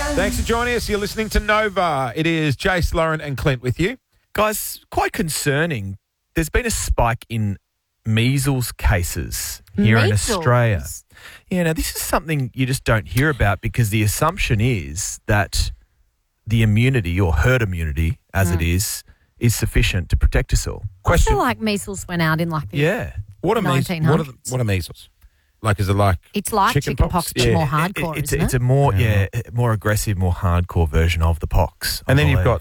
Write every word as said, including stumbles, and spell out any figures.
Thanks for joining us. You're listening to Nova. It is Jace, Lauren and Clint with you. Guys, quite concerning. There's been a spike in measles cases here in Measles? Australia. Yeah, now this is something you just don't hear about because the assumption is that the immunity or herd immunity, as it is, is sufficient to protect us all. I Question. feel like measles went out in like the Yeah. What are, measles? nineteen what, are the, hundreds. what are measles? Like, is it like It's like chicken chickenpox, pox? but Yeah. more It- hardcore, it's, isn't it's it? a more, yeah, more aggressive, more hardcore version of the pox. And I then you've believe.